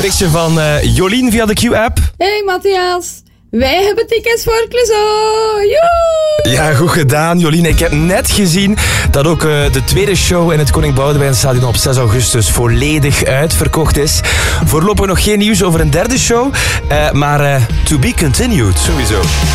berichtje van Jolien via de Q-app. Hey Matthias, wij hebben tickets voor Clouseau. Joe! Ja, goed gedaan, Jolien. Ik heb net gezien dat ook de tweede show in het Koning Boudewijnstadion op 6 augustus volledig uitverkocht is. Voorlopig nog geen nieuws over een derde show, maar to be continued, sowieso.